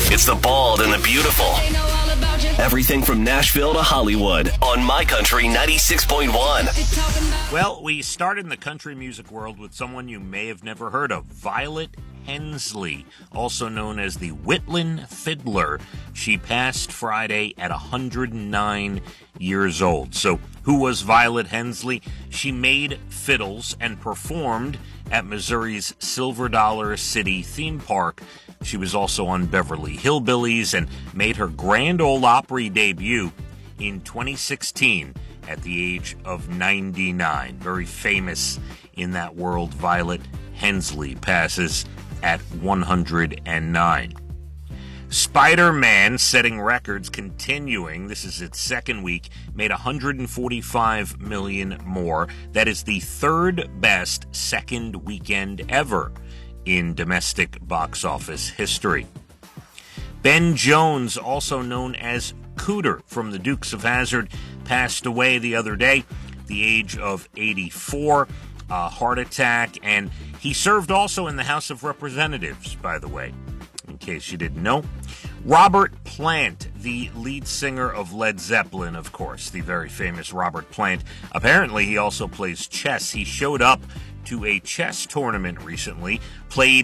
It's the bald and the beautiful. Everything from Nashville to Hollywood on My Country 96.1. Well, we started in the country music world with someone you may have never heard of, Violet Hensley, also known as the Whitland Fiddler. She passed Friday at 109 years old. So who was Violet Hensley? She made fiddles and performed at Missouri's Silver Dollar City theme park. She was also on Beverly Hillbillies and made her Grand Ole Opry debut in 2016 at the age of 99. Very famous in that world. Violet Hensley passes at 109. Spider-Man, setting records, continuing. This is its second week, made $145 million more. That is the third best second weekend ever in domestic box office history. Ben Jones, also known as Cooter from the Dukes of Hazzard, passed away the other day at the age of 84, a heart attack, and he served also in the House of Representatives, by the way, in case you didn't know. Robert Plant, the lead singer of Led Zeppelin, of course, the very famous Robert Plant. Apparently, he also plays chess. He showed up to a chess tournament recently, played